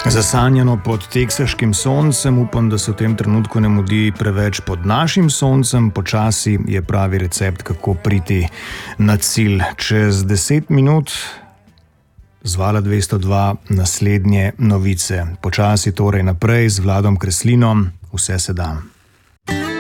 Zasanjano pod teksaškim soncem, upam, da se v tem trenutku ne mudi preveč pod našim soncem, počasi je pravi recept, kako priti na cilj. Čez 10 minut z Vala 202 naslednje novice. Počasi torej naprej z Vladom Kreslinom, vse se da.